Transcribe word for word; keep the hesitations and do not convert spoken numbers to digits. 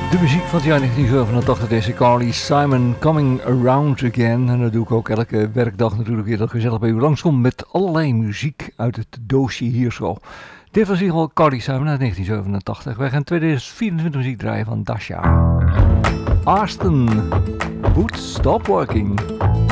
De muziek van het jaar negentien zevenentachtig, deze Carly Simon, Coming Around Again. En dat doe ik ook elke werkdag natuurlijk weer dat gezellig bij u langskom met allerlei muziek uit het doosje hier zo. Dit was in ieder geval Carly Simon uit negentien zevenentachtig. Wij gaan tweeduizend vierentwintig muziek draaien van Dasha. Aston, Boots Stop Working.